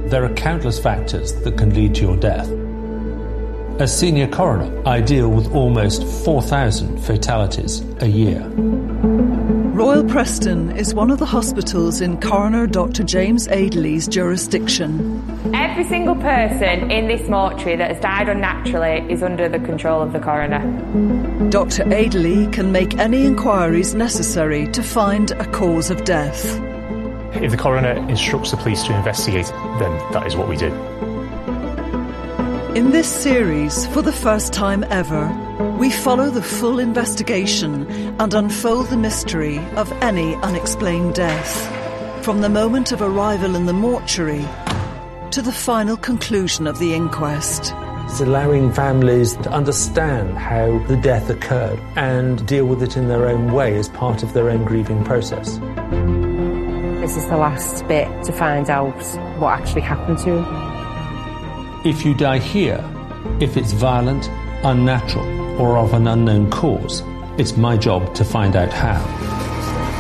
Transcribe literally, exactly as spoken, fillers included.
There are countless factors that can lead to your death. As senior coroner, I deal with almost four thousand fatalities a year. Royal Preston is one of the hospitals in Coroner Doctor James Adeley's jurisdiction. Every single person in this mortuary that has died unnaturally is under the control of the coroner. Doctor Adeley can make any inquiries necessary to find a cause of death. If the coroner instructs the police to investigate, then that is what we do. In this series, for the first time ever, we follow the full investigation and unfold the mystery of any unexplained death, from the moment of arrival in the mortuary to the final conclusion of the inquest. It's allowing families to understand how the death occurred and deal with it in their own way as part of their own grieving process. This is the last bit to find out what actually happened to him. If you die here, if it's violent, unnatural, or of an unknown cause, it's my job to find out how.